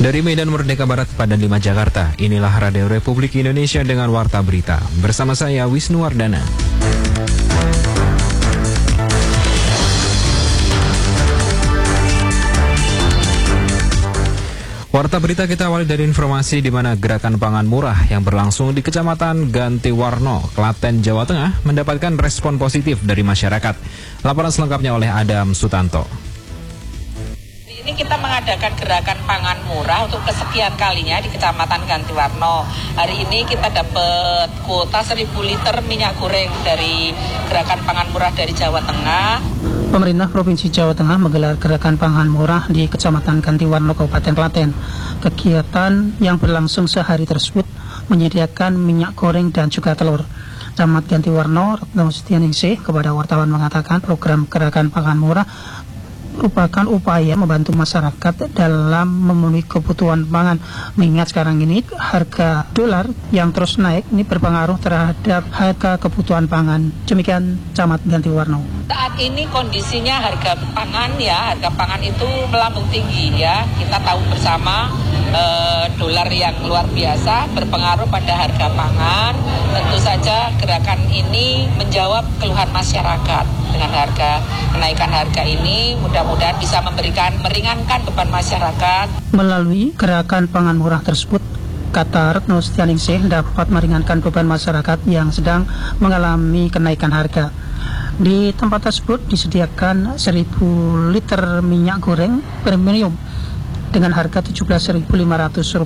Dari Medan Merdeka Barat, Padan 5 Jakarta, inilah Radio Republik Indonesia dengan Warta Berita. Bersama saya, Wisnu Wardana. Warta Berita kita awali dari informasi di mana gerakan pangan murah yang berlangsung di Kecamatan Gantiwarno, Klaten, Jawa Tengah mendapatkan respon positif dari masyarakat. Laporan selengkapnya oleh Adam Sutanto. Ini kita mengadakan gerakan pangan murah untuk kesekian kalinya di Kecamatan Gantiwarno. Hari ini kita dapat kuota 1000 liter minyak goreng dari gerakan pangan murah dari Jawa Tengah. Pemerintah Provinsi Jawa Tengah menggelar gerakan pangan murah di Kecamatan Gantiwarno, Kabupaten Klaten. Kegiatan yang berlangsung sehari tersebut menyediakan minyak goreng dan juga telur. Camat Gantiwarno, Retno Setianingsih, kepada wartawan mengatakan program gerakan pangan murah merupakan upaya membantu masyarakat dalam memenuhi kebutuhan pangan. Mengingat sekarang ini harga dolar yang terus naik ini berpengaruh terhadap harga kebutuhan pangan. Demikian Camat Gantiwarno. Saat ini kondisinya harga pangan itu melambung tinggi ya. Kita tahu bersama dolar yang luar biasa berpengaruh pada harga pangan. Tentu saja gerakan ini menjawab keluhan masyarakat dengan kenaikan harga ini. Mudah-mudahan bisa meringankan beban masyarakat. Melalui gerakan pangan murah tersebut, kata Retno Setianingsih, dapat meringankan beban masyarakat yang sedang mengalami kenaikan harga. Di tempat tersebut disediakan 1000 liter minyak goreng premium dengan harga Rp17.500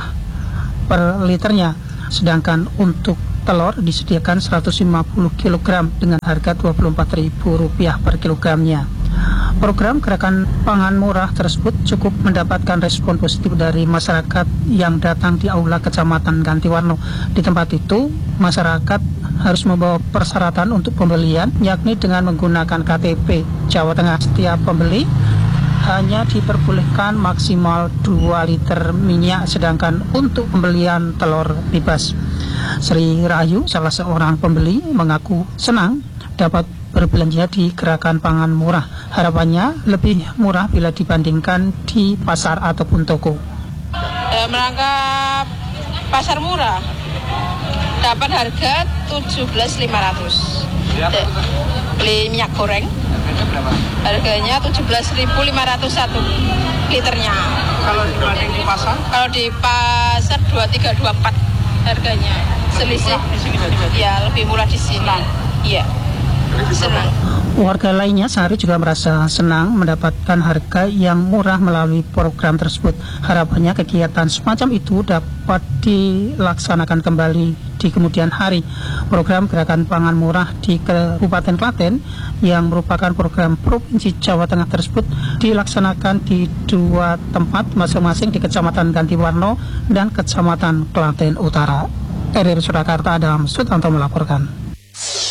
per liternya. Sedangkan untuk telur disediakan 150 kg dengan harga Rp24.000 per kilogramnya. Program gerakan pangan murah tersebut cukup mendapatkan respon positif dari masyarakat yang datang di aula Kecamatan Gantiwarno. Di tempat itu, masyarakat harus membawa persyaratan untuk pembelian, yakni dengan menggunakan KTP Jawa Tengah. Setiap pembeli hanya diperbolehkan maksimal 2 liter minyak, sedangkan untuk pembelian telur bebas. Sri Rahayu, salah seorang pembeli, mengaku senang dapat berbelanja di gerakan pangan murah. Harapannya lebih murah bila dibandingkan di pasar ataupun toko. Merangkap pasar murah dapat harga Rp17.500. Beli minyak goreng harganya Rp17.501 liternya. Kalau dibanding di pasar? Kalau di pasar 2324 harganya. Selisih ya lebih murah di sini. Iya. Senang. Warga lainnya sehari juga merasa senang mendapatkan harga yang murah melalui program tersebut. Harapannya kegiatan semacam itu dapat dilaksanakan kembali di kemudian hari. Program gerakan pangan murah di Kabupaten Klaten yang merupakan program Provinsi Jawa Tengah tersebut dilaksanakan di 2 tempat masing-masing, di Kecamatan Gantiwarno dan Kecamatan Klaten Utara. RRI Surakarta, Adam Sutanto melaporkan.